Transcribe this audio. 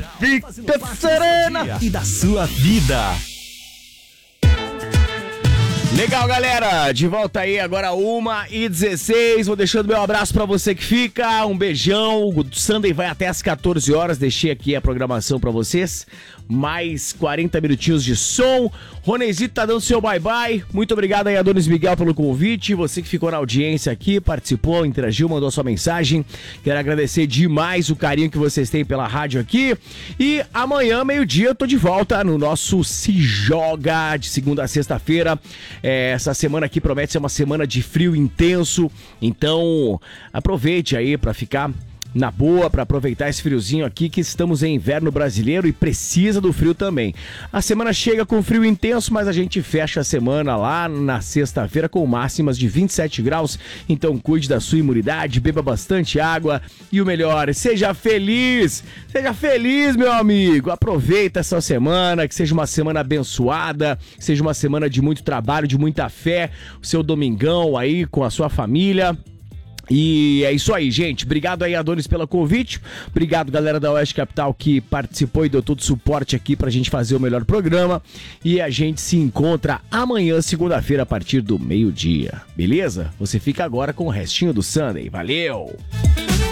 Fica serena e da sua vida. Legal, galera, de volta aí agora 1h16, vou deixando meu abraço pra você que fica, um beijão, o Sunday vai até as 14 horas, deixei aqui a programação pra vocês, mais 40 minutinhos de som, Ronezito tá dando seu bye-bye, muito obrigado aí Adonis Miguel pelo convite, você que ficou na audiência aqui, participou, interagiu, mandou sua mensagem, quero agradecer demais o carinho que vocês têm pela rádio aqui, e amanhã, meio-dia, eu tô de volta no nosso Se Joga, de segunda a sexta-feira. Essa semana aqui promete ser uma semana de frio intenso, então aproveite aí para ficar na boa, para aproveitar esse friozinho aqui, que estamos em inverno brasileiro e precisa do frio também. A semana chega com frio intenso, mas a gente fecha a semana lá na sexta-feira com máximas de 27 graus, então cuide da sua imunidade, beba bastante água e o melhor, seja feliz, meu amigo, aproveita essa semana, que seja uma semana abençoada, que seja uma semana de muito trabalho, de muita fé, o seu domingão aí com a sua família. E é isso aí, gente. Obrigado aí, Adonis, pelo convite. Obrigado, galera da Oeste Capital, que participou e deu todo o suporte aqui pra gente fazer o melhor programa. E a gente se encontra amanhã, segunda-feira, a partir do meio-dia. Beleza? Você fica agora com o restinho do Sunday. Valeu!